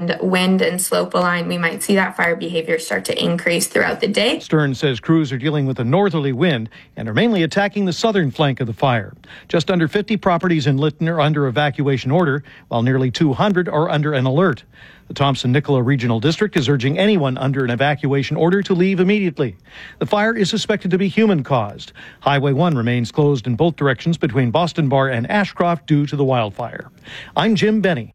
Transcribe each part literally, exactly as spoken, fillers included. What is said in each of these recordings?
and wind and slope align, we might see that fire behavior start to increase throughout the day. Stern says crews are dealing with a northerly wind and are mainly attacking the southern flank of the fire. Just under fifty properties in Lytton are under evacuation order, while nearly two hundred are under an alert. The Thompson-Nicola Regional District is urging anyone under an evacuation order to leave immediately. The fire is suspected to be human-caused. Highway one remains closed in both directions between Boston Bar and Ashcroft due to the wildfire. I'm Jim Benny.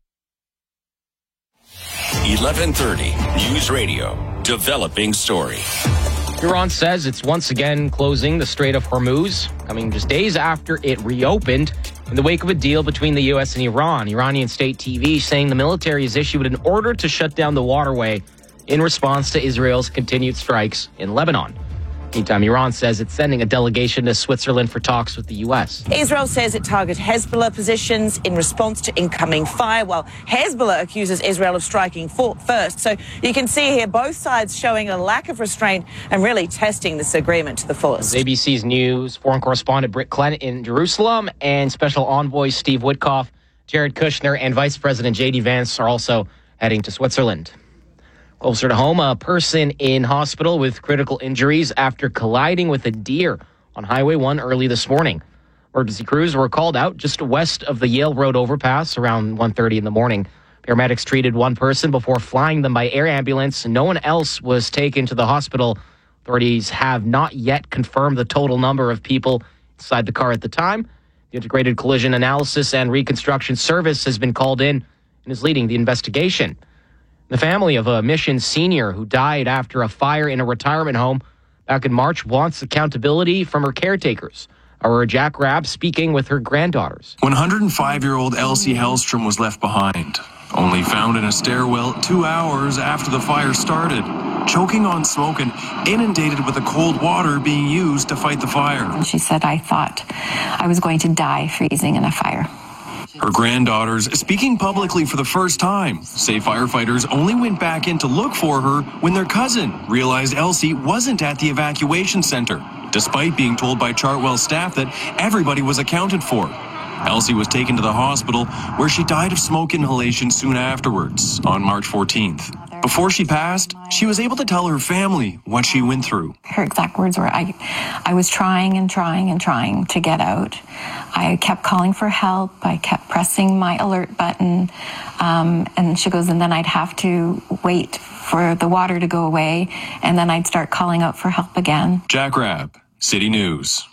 eleven thirty News Radio, developing story. Iran says it's once again closing the Strait of Hormuz, coming just days after it reopened in the wake of a deal between the U S and Iran. Iranian state T V saying the military has issued an order to shut down the waterway in response to Israel's continued strikes in Lebanon. Meantime, Iran says it's sending a delegation to Switzerland for talks with the U S. Israel says it targeted Hezbollah positions in response to incoming fire, while Hezbollah accuses Israel of striking for- first. So you can see here both sides showing a lack of restraint and really testing this agreement to the fullest. A B C's News foreign correspondent Britt Clent in Jerusalem and Special Envoy Steve Witkoff, Jared Kushner, and Vice President J D Vance are also heading to Switzerland. Closer to home, a person in hospital with critical injuries after colliding with a deer on Highway one early this morning. Emergency crews were called out just west of the Yale Road overpass around one thirty in the morning. Paramedics treated one person before flying them by air ambulance. No one else was taken to the hospital. Authorities have not yet confirmed the total number of people inside the car at the time. The Integrated Collision Analysis and Reconstruction Service has been called in and is leading the investigation. The family of a Mission senior who died after a fire in a retirement home back in March wants accountability from her caretakers. Our Jack Rabb speaking with her granddaughters. one hundred five-year-old Elsie Hellstrom was left behind, only found in a stairwell two hours after the fire started, choking on smoke and inundated with the cold water being used to fight the fire. And she said, I thought I was going to die freezing in a fire. Her granddaughters, speaking publicly for the first time, say firefighters only went back in to look for her when their cousin realized Elsie wasn't at the evacuation center, despite being told by Chartwell staff that everybody was accounted for. Elsie was taken to the hospital, where she died of smoke inhalation soon afterwards, on March fourteenth. Before she passed, she was able to tell her family what she went through. Her exact words were, I, I was trying and trying and trying to get out. I kept calling for help. I kept pressing my alert button. Um, and she goes, and then I'd have to wait for the water to go away, and then I'd start calling out for help again. Jack Rabb, City News.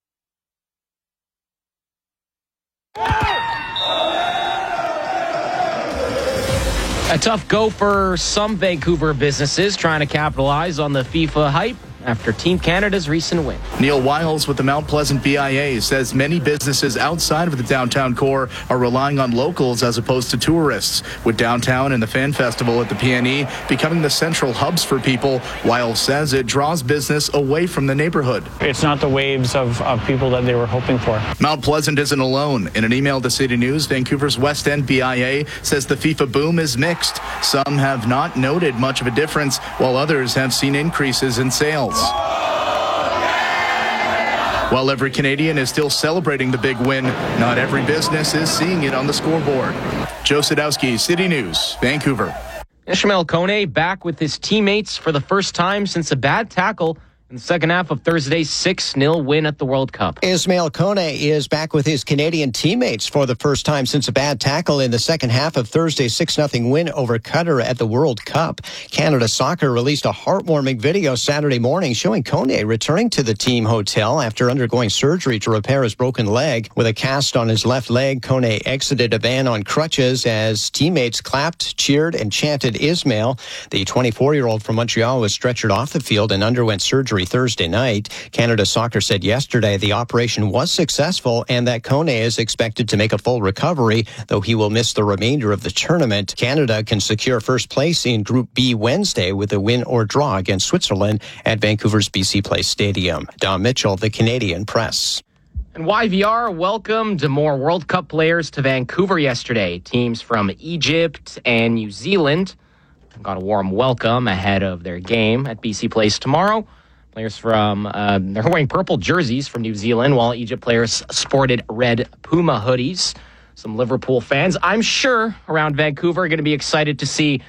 A tough go for some Vancouver businesses trying to capitalize on the FIFA hype after Team Canada's recent win. Neil Wiles with the Mount Pleasant B I A says many businesses outside of the downtown core are relying on locals as opposed to tourists. With downtown and the Fan Festival at the P N E becoming the central hubs for people, Wiles says it draws business away from the neighborhood. It's not the waves of, of people that they were hoping for. Mount Pleasant isn't alone. In an email to City News, Vancouver's West End B I A says the FIFA boom is mixed. Some have not noted much of a difference, while others have seen increases in sales. While every Canadian is still celebrating the big win, not every business is seeing it on the scoreboard. Joe Sadowski, City News, Vancouver. Ishmael Kone back with his teammates for the first time since a bad tackle in the second half of Thursday's six nil win at the World Cup. Ismail Kone is back with his Canadian teammates for the first time since a bad tackle in the second half of Thursday's six nothing win over Qatar at the World Cup. Canada Soccer released a heartwarming video Saturday morning showing Kone returning to the team hotel after undergoing surgery to repair his broken leg. With a cast on his left leg, Kone exited a van on crutches as teammates clapped, cheered, and chanted Ismail. The twenty-four-year-old from Montreal was stretchered off the field and underwent surgery Thursday night. Canada Soccer said yesterday the operation was successful and that Kone is expected to make a full recovery, though he will miss the remainder of the tournament. Canada can secure first place in Group B Wednesday with a win or draw against Switzerland at Vancouver's B C Place Stadium. Don Mitchell, the Canadian Press. And Y V R welcomed more World Cup players to Vancouver yesterday. Teams from Egypt and New Zealand got a warm welcome ahead of their game at B C Place tomorrow. Players from, uh, they're wearing purple jerseys from New Zealand, while Egypt players sported red Puma hoodies. Some Liverpool fans, I'm sure, around Vancouver are going to be excited to see